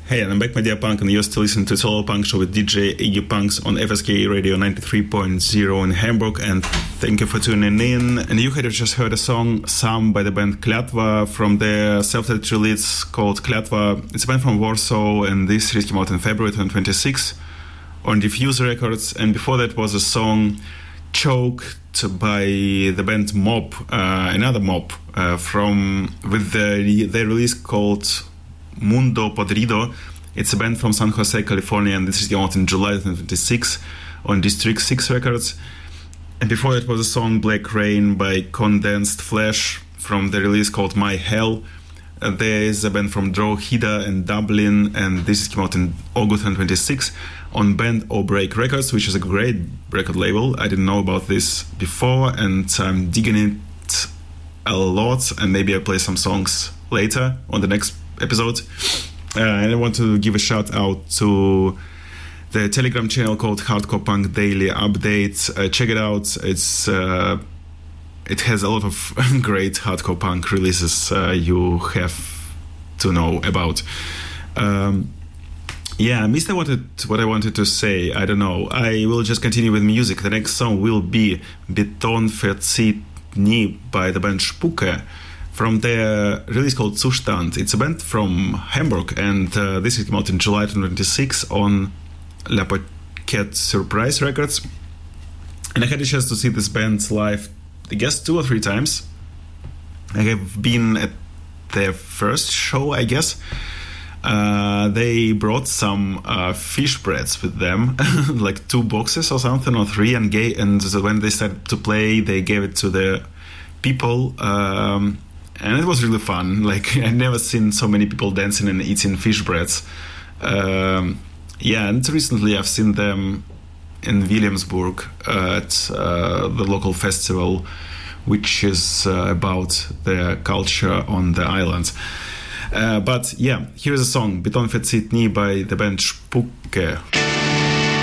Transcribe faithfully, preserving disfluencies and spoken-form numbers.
Hey, and I'm back, my dear punk, and you're still listening to Solo Punk Show with D J Iggy Punks on F S K Radio ninety-three point zero in Hamburg, and thank you for tuning in. And you had just heard a song, Some, by the band Kletva, from their self-titled release called Kletva. It's a band from Warsaw, and this release came out in February twenty twenty-six on Diffuse Records. And before that was a song, Choked, by the band Mob, uh, another Mob, uh, from with the, their release called Mundo Podrido. It's a band from San Jose, California, and this is came out in July twenty twenty-six on District six Records. And before that was a song Black Rain by Condensed Flesh from the release called My Hell. Uh, there is a band from Drogheda and Dublin, and this came out in August twenty twenty-six on Bend or Break Records, which is a great record label. I didn't know about this before, and I'm digging it a lot, and maybe I'll play some songs later on the next episode. Uh, and I want to give a shout out to the Telegram channel called Hardcore Punk Daily Updates. Uh, check it out. It's uh, it has a lot of great hardcore punk releases uh, you have to know about. Um, yeah, I missed what, it, what I wanted to say. I don't know. I will just continue with music. The next song will be Beton verzieht nie by the band Spuke, from their release called Zustand. It's a band from Hamburg, and uh, this came out in July twenty twenty-six on La Paquette Surprise Records. And I had a chance to see this band live, I guess, two or three times. I have been at their first show, I guess. Uh, they brought some uh, fish breads with them, like two boxes or something, or three, and, gave, and when they started to play, they gave it to the people. Um, And it was really fun. Like, I've never seen so many people dancing and eating fish breads. Um, yeah, and recently I've seen them in Williamsburg at uh, the local festival, which is uh, about the culture on the island. Uh, but yeah, here's a song, Beton verzieht nie by the band Spuke.